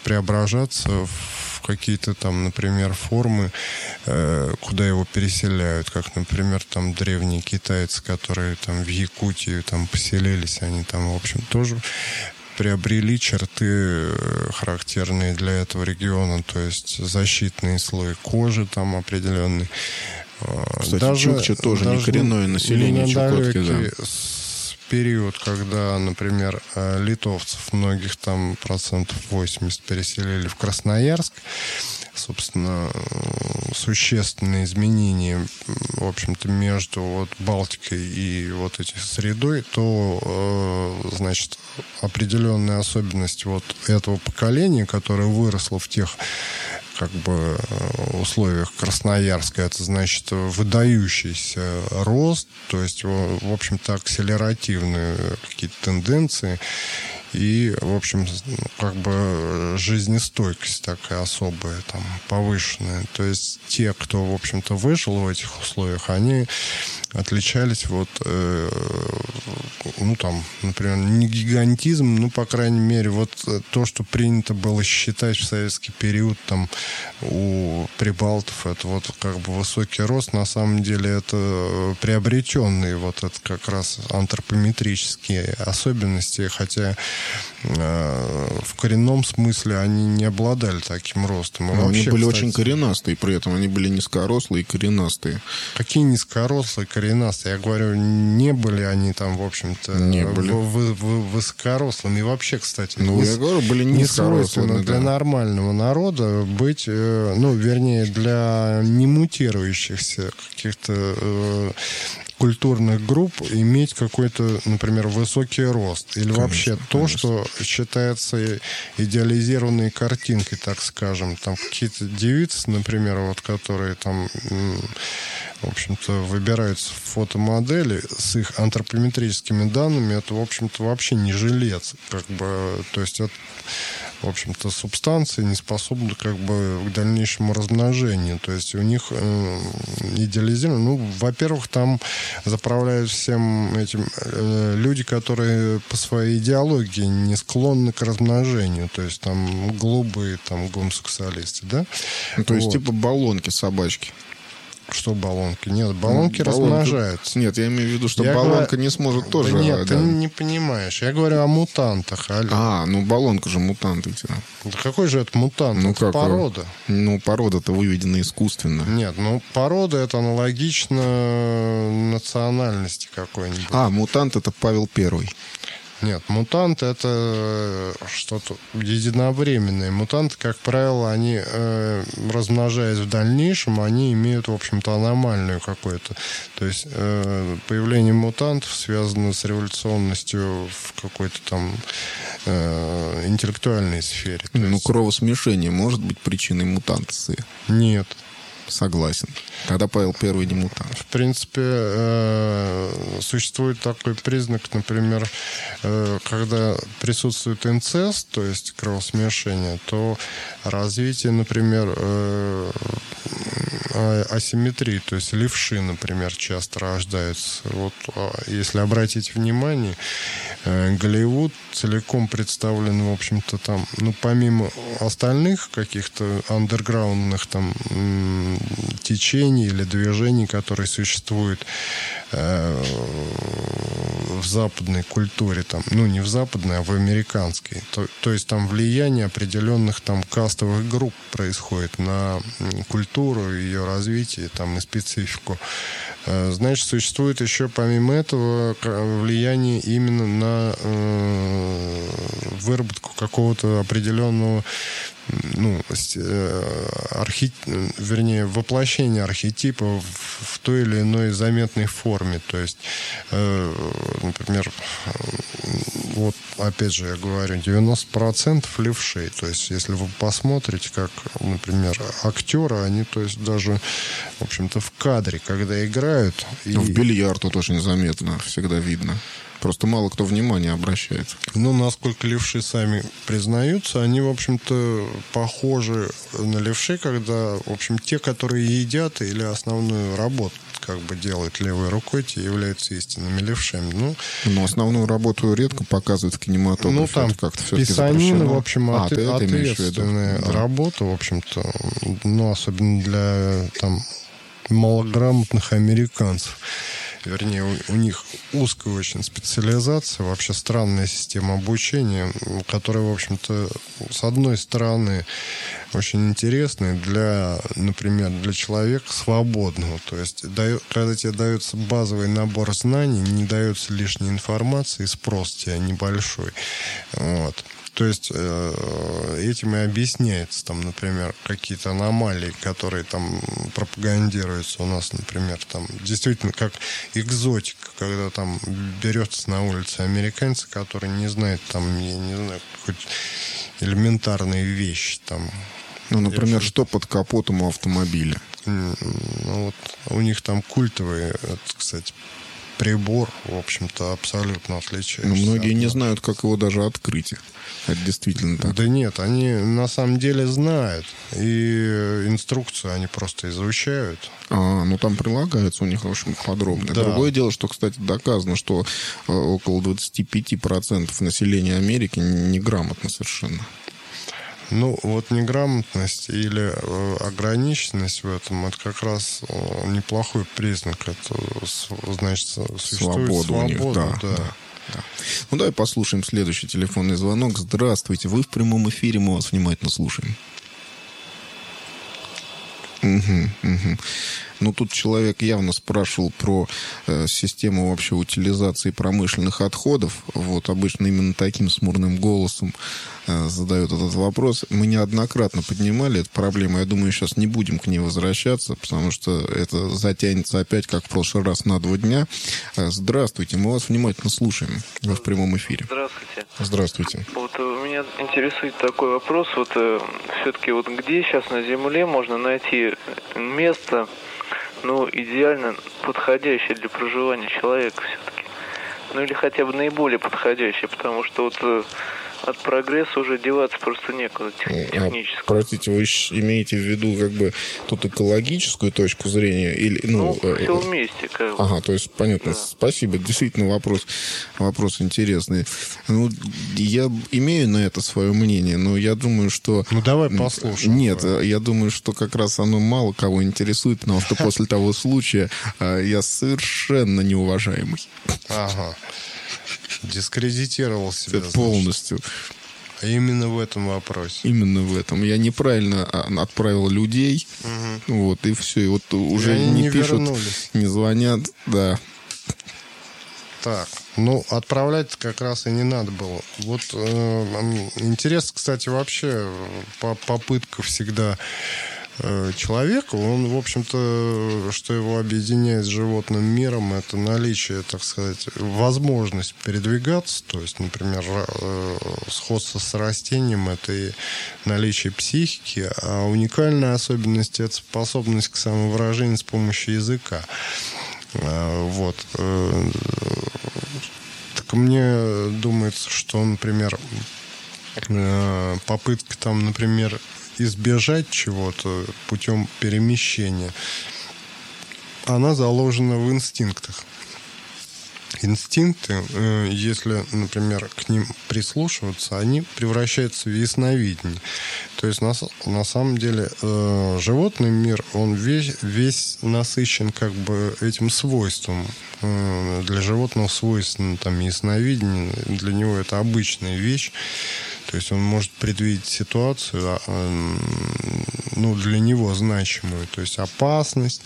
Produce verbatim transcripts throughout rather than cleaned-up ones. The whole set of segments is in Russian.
преображаться в какие-то там, например, формы, э, куда его переселяют, как, например, там древние китайцы, которые там в Якутии там поселились, они там, в общем, тоже приобрели черты, характерные для этого региона, то есть защитный слой кожи там определенный. Кстати, даже, чукча тоже не коренное население Чукотки, да. Период, когда, например, литовцев многих там процентов восемьдесят переселили в Красноярск, собственно, существенные изменения, в общем-то, между вот Балтикой и вот этой средой, то, значит, определенная особенность вот этого поколения, которое выросло в тех как бы условиях Красноярска, это значит выдающийся рост, то есть, в общем-то, акселеративные какие-то тенденции и, в общем, как бы жизнестойкость такая особая, там, повышенная. То есть те, кто, в общем-то, выжил в этих условиях, они отличались вот, э, ну, там, например, не гигантизм, ну, по крайней мере, вот то, что принято было считать в советский период, там, у прибалтов, это вот как бы высокий рост, на самом деле это приобретенные вот это как раз антропометрические особенности, хотя э, в коренном смысле они не обладали таким ростом. Но вообще, они были, кстати, очень коренастые, при этом они были низкорослые и коренастые. Какие низкорослые, коренастые? Я говорю, не были они там, в общем-то, не были. В, в, в, высокорослыми. И вообще, кстати, ну, не, я говорю, были низкорослыми, да. Для нормального народа быть, э, ну, вернее, для немутирующихся каких-то э, культурных групп иметь какой-то, например, высокий рост. Или конечно, вообще то, конечно. Что считается идеализированной картинкой, так скажем. Там какие-то девицы, например, вот, которые там, в общем-то, выбираются в фотомодели с их антропометрическими данными, это, в общем-то, вообще не жилец. Как бы, то есть это, в общем-то, субстанции не способны как бы к дальнейшему размножению. То есть у них э, идеализировано. Ну, во-первых, там заправляют всем этим э, люди, которые по своей идеологии не склонны к размножению. То есть там голубые там гомосексуалисты, да? Ну, то вот. Есть типа баллонки собачки. Что баллонки? Нет, баллонки баллонка... размножаются. Нет, я имею в виду, что я баллонка говорю... не сможет тоже... Да нет, да. ты не понимаешь. Я говорю о мутантах. Алло. А, ну баллонка же мутанты. Да какой же это мутант? Ну, это как? порода. Ну, порода-то выведена искусственно. Нет, ну порода это аналогично национальности какой-нибудь. А, мутант это Павел Первый. Нет, мутант это что-то единовременное. Мутанты, как правило, они, э, размножаясь в дальнейшем, они имеют, в общем-то, аномальную какую-то. То есть э, появление мутантов связано с революционностью в какой-то там э, интеллектуальной сфере. То ну, есть... кровосмешение может быть причиной мутации? Нет. Согласен. Тогда Павел Первый не мутант. В принципе, э, существует такой признак, например, э, когда присутствует инцест, то есть кровосмешение, то развитие, например, э, асимметрии, то есть левши, например, часто рождаются. Вот, если обратить внимание, э, Голливуд целиком представлен, в общем-то, там, ну, помимо остальных каких-то андерграундных там течений или движений, которые существуют э, в западной культуре, там, ну, не в западной, а в американской. То, то есть там влияние определенных там кастовых групп происходит на культуру, ее развитие там, и специфику. Э, значит, существует еще помимо этого влияние именно на э, выработку какого-то определенного, ну, архи... вернее, воплощение архетипа в, в той или иной заметной форме. То есть, э, например, вот, опять же, я говорю, девяносто процентов левшей. То есть, если вы посмотрите, как, например, актеры, они, то есть, даже, в общем-то, в кадре, когда играют... И... В бильярд тут очень заметно, всегда видно. Просто мало кто внимания обращает. Ну, насколько левши сами признаются, они, в общем-то, похожи на левшей, когда, в общем, те, которые едят или основную работу, как бы делают левой рукой, те являются истинными левшами. Ну, но основную работу редко показывают в кинематографе. Ну, там как-то писанина, в общем, а, от, ответственная да. работа, в общем-то, ну, особенно для там малограмотных американцев. Вернее, у, у них узкая очень специализация, вообще странная система обучения, которая, в общем-то, с одной стороны, очень интересная для, например, для человека свободного. То есть, даю, когда тебе дается базовый набор знаний, не дается лишней информации, спрос у тебя небольшой. Вот. То есть э, этим и объясняется, там, например, какие-то аномалии, которые там пропагандируются у нас, например, там действительно как экзотика, когда там берется на улице американцы, которые не знают там, я не знаю, хоть элементарные вещи там. Ну, например, что под капотом у автомобиля? Ну, вот у них там культовый, кстати, прибор, в общем-то, абсолютно отличается. Но многие не знают, как его даже открыть. Это действительно так. Да нет, они на самом деле знают. И инструкцию они просто изучают. А, ну там прилагается у них, в общем, подробно. Да. Другое дело, что, кстати, доказано, что около двадцать пять процентов населения Америки неграмотно совершенно. Ну, вот неграмотность или э, ограниченность в этом, это как раз э, неплохой признак. Это, значит, существует свобода, свобода. У них, да, да. Да, да. Ну, давай послушаем следующий телефонный звонок. Здравствуйте, вы в прямом эфире, мы вас внимательно слушаем. Угу, угу. Ну, тут человек явно спрашивал про э, систему вообще утилизации промышленных отходов. Вот, обычно именно таким смурным голосом э, задают этот вопрос. Мы неоднократно поднимали эту проблему. Я думаю, сейчас не будем к ней возвращаться, потому что это затянется опять, как в прошлый раз, на два дня. Э, здравствуйте, мы вас внимательно слушаем. Вы в прямом эфире. Здравствуйте. Здравствуйте. Вот меня интересует такой вопрос. Вот э, все-таки вот где сейчас на Земле можно найти место, ну, идеально подходящее для проживания человека все-таки. Ну, или хотя бы наиболее подходящее, потому что вот э, от прогресса уже деваться просто некуда технически. А, простите, вы имеете в виду как бы тут экологическую точку зрения? Или, ну, ну э, все вместе. Как бы. Ага, то есть, понятно. Да. Спасибо. Действительно, вопрос, вопрос интересный. Ну, я имею на это свое мнение, но я думаю, что... Ну, давай послушаем. Нет, я думаю, что как раз оно мало кого интересует, потому что после того случая я совершенно неуважаемый. Ага. Дискредитировал себя. Полностью. А именно в этом вопросе. Именно в этом. Я неправильно отправил людей. Угу. Вот, и все. И вот уже и не, не пишут, вернулись. Не звонят. Да. Так, ну, отправлять как раз и не надо было. Вот э, интерес, кстати, вообще по попытка всегда э, человека, он, в общем-то, что его объединяет с животным миром, это наличие, так сказать, возможность передвигаться, то есть, например, э, сходство с растением, это и наличие психики, а уникальная особенность — это способность к самовыражению с помощью языка. Вот. Так мне думается, что, например, попытка там, например, избежать чего-то путем перемещения, она заложена в инстинктах. Инстинкты, если, например, к ним прислушиваться, они превращаются в ясновидение. То есть, на, на самом деле, э, животный мир, он весь, весь насыщен как бы этим свойством. Э, для животного свойственно там ясновидение, для него это обычная вещь. То есть он может предвидеть ситуацию, э, ну, для него значимую, то есть опасность.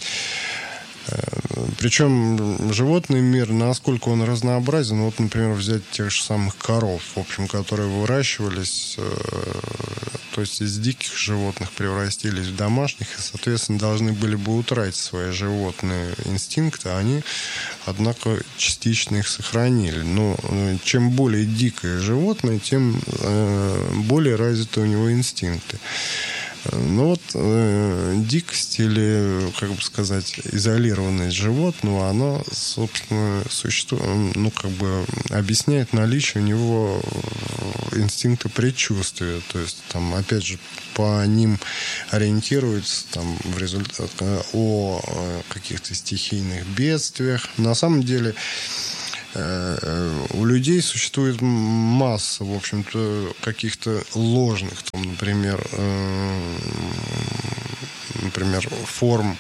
Причем животный мир, насколько он разнообразен, вот, например, взять тех же самых коров, в общем, которые выращивались, то есть из диких животных превратились в домашних, и, соответственно, должны были бы утратить свои животные инстинкты, они, однако, частично их сохранили. Но чем более дикое животное, тем более развиты у него инстинкты. Ну вот э, дикость или, как бы сказать, изолированность животного, оно, собственно, существует, ну, как бы объясняет наличие у него инстинкта предчувствия. То есть, там, опять же, по ним ориентируются там, в результате о каких-то стихийных бедствиях. На самом деле у людей существует масса, в общем-то, каких-то ложных, там, например, например, форм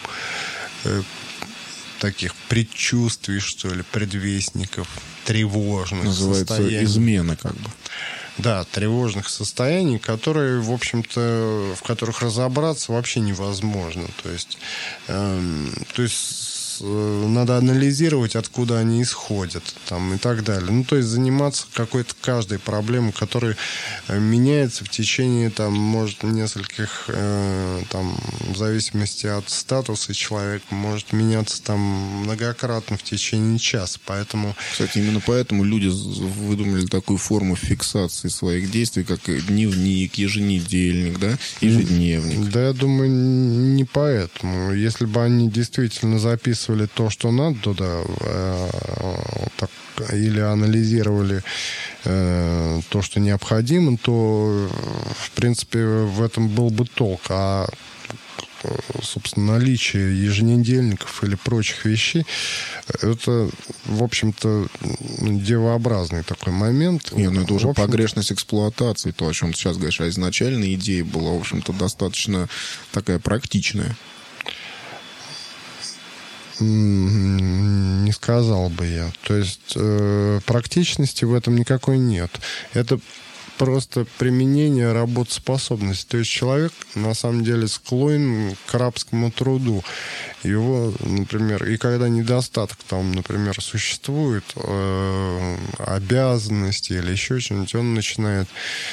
таких предчувствий, что ли, предвестников, тревожных называется состояний. Измена, как бы. Да, тревожных состояний, которые, в общем-то, в которых разобраться вообще невозможно. То есть, э, то есть надо анализировать, откуда они исходят, там, и так далее. Ну, то есть заниматься какой-то каждой проблемой, которая меняется в течение, там, может, нескольких, э, там, в зависимости от статуса человека, может меняться там многократно в течение часа. Поэтому... Кстати, именно поэтому люди выдумали такую форму фиксации своих действий, как дневник, еженедельник, да, ежедневник. Да, я думаю, не поэтому. Если бы они действительно записывали то, что надо туда, э, так, или анализировали э, то, что необходимо, то, в принципе, в этом был бы толк. А, собственно, наличие еженедельников или прочих вещей, это, в общем-то, девообразный такой момент. Нет, ну это уже в общем... погрешность эксплуатации, то, о чем ты сейчас говоришь. А изначально идея была, в общем-то, достаточно такая практичная. Не сказал бы я. То есть э, практичности в этом никакой нет. Это просто применение работоспособности. То есть человек на самом деле склонен к рабскому труду. Его, например, и когда недостаток там, например, существует, э, обязанности или еще что-нибудь, он начинает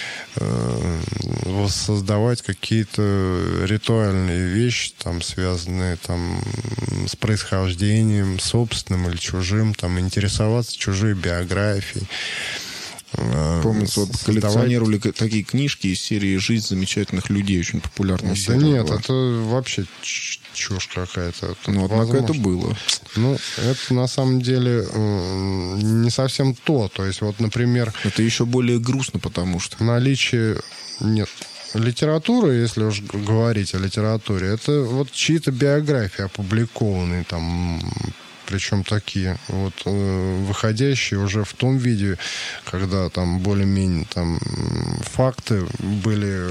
воссоздавать какие-то ритуальные вещи, там, связанные там, с происхождением собственным или чужим, там, интересоваться чужой биографией. Помнится, вот коллекционировали такие книжки из серии «Жизнь замечательных людей», очень популярная серия. Да нет, была. это вообще чушь какая-то. Ну, однако это было. Ну, это на самом деле не совсем то. То есть, вот, например... Это еще более грустно, потому что... Наличие... Нет. Литература, если уж говорить о литературе, это вот чьи-то биографии опубликованные там... Причем такие вот э, выходящие уже в том виде, когда там более-менее там факты были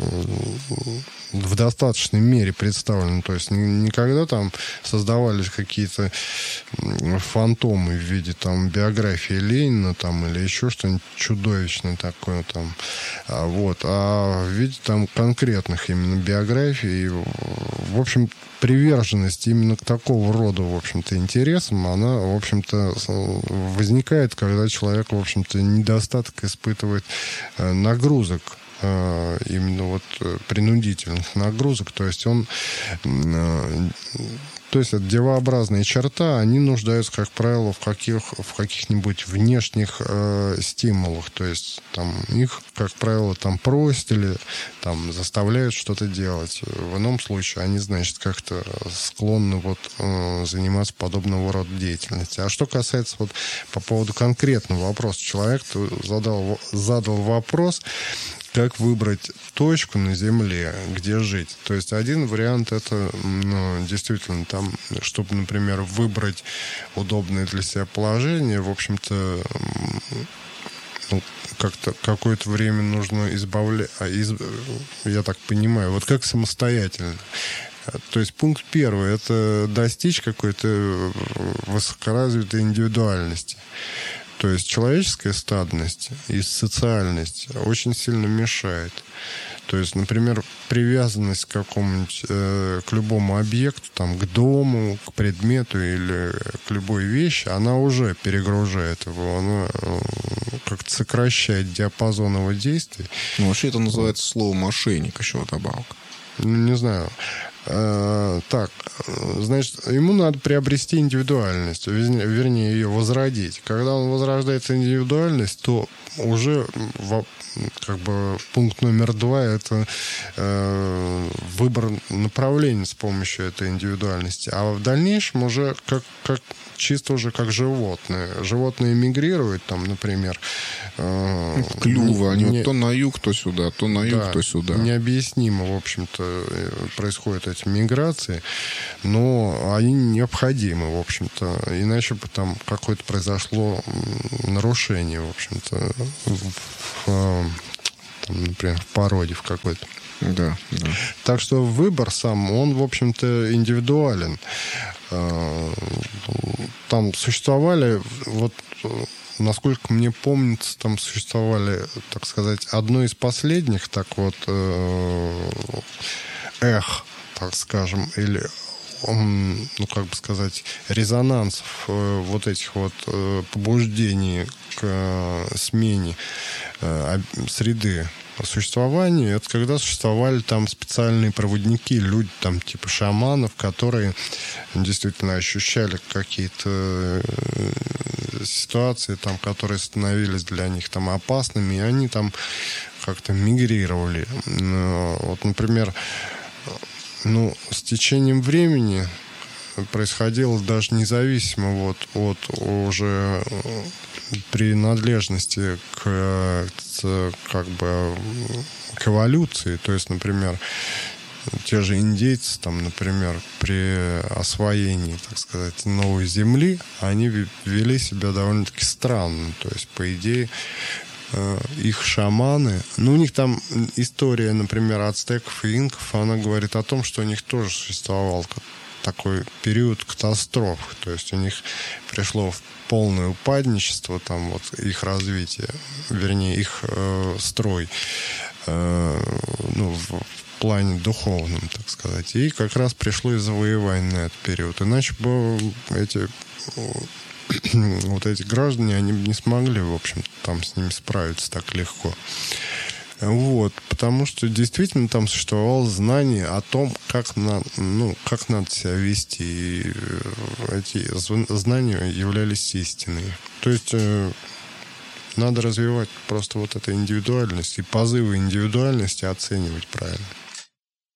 в достаточной мере представлены. То есть никогда там создавались какие-то фантомы в виде там биографии Ленина там или еще что-нибудь чудовищное такое там. А, вот, а в виде там конкретных именно биографий. В общем, приверженность именно к такого рода, в общем-то, интересам, она, в общем-то, возникает, когда человек, в общем-то, недостаток испытывает нагрузок, именно вот принудительных нагрузок. То есть он... То есть это девообразные черта, они нуждаются, как правило, в, каких, в каких-нибудь внешних э, стимулах. То есть там, их, как правило, там просят или там, заставляют что-то делать. В ином случае они, значит, как-то склонны вот, э, заниматься подобного рода деятельностью. А что касается вот, по поводу конкретного вопроса, человек задал, задал вопрос, как выбрать точку на Земле, где жить. То есть один вариант это ну, действительно там, чтобы, например, выбрать удобное для себя положение, в общем-то, ну, как-то какое-то время нужно избавлять, из... я так понимаю, вот как самостоятельно. То есть пункт первый – это достичь какой-то высокоразвитой индивидуальности. То есть человеческая стадность и социальность очень сильно мешает. То есть, например, привязанность к какому-нибудь, э, к любому объекту, там, к дому, к предмету или к любой вещи, она уже перегружает его, она э, как-то сокращает диапазон его действий. Ну, вообще это называется слово «мошенник» еще вдобавок. Ну, не знаю. э, так, значит, ему надо приобрести индивидуальность, вернее, ее возродить. Когда он возрождает индивидуальность, то уже в, как бы пункт номер два — это э, выбор направления с помощью этой индивидуальности. А в дальнейшем уже как, как чисто уже как животные. Животные мигрируют, там, например... Э, клювы, они не, вот то на юг, то сюда, то на юг, да, то сюда. Необъяснимо, в общем-то, происходят эти миграции, но они необходимы, в общем-то, иначе бы там какое-то произошло нарушение, в общем-то, в, там, например, в породе в какой-то. Да, да. Так что выбор сам, он, в общем-то, индивидуален. Там существовали, вот, насколько мне помнится, там существовали, так сказать, одно из последних, так вот, эх, так скажем, или, ну, как бы сказать, резонансов вот этих вот побуждений к смене среды существования, это когда существовали там специальные проводники, люди там типа шаманов, которые действительно ощущали какие-то ситуации, там, которые становились для них там опасными, и они там как-то мигрировали. Вот, например, ну, с течением времени происходило даже независимо вот от уже принадлежности к, как бы, к эволюции. То есть, например, те же индейцы, там, например, при освоении, так сказать, новой земли, они вели себя довольно-таки странно. То есть, по идее, их шаманы, ну, у них там история, например, ацтеков и инков, она говорит о том, что у них тоже существовал такой период катастроф. То есть у них пришло в полное упадничество, там вот их развитие, вернее, их э, строй, э, ну, в, в плане духовном, так сказать. И как раз пришло и завоевание на этот период. Иначе бы эти вот эти граждане, они бы не смогли, в общем, там с ними справиться так легко. Вот, потому что действительно там существовало знание о том, как, на, ну, как надо себя вести. И эти знания являлись истиной. То есть э, надо развивать просто вот эту индивидуальность и позывы индивидуальности оценивать правильно.